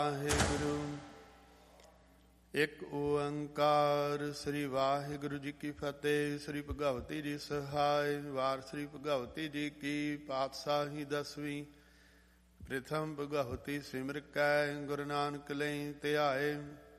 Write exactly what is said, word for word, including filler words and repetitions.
ਵਾਹਿਗੁਰੂ। ਇੱਕ ਓੰਕਾਰ। ਸ੍ਰੀ ਵਾਹਿਗੁਰੂ ਜੀ ਕੀ ਫਤਿਹ। ਸ੍ਰੀ ਭਗਵਤੀ ਜੀ ਸਹਾਇ। ਵਾਰ ਸ੍ਰੀ ਭਗਵਤੀ ਜੀ ਕੀ ਪਾਤਸ਼ਾਹੀ ਦਸਵੀਂ। ਪ੍ਰਥਮ ਭਗਵਤੀ ਸਿਮਰ ਕੈ ਗੁਰੂ ਨਾਨਕ ਲਈ ਧਿਆਏ।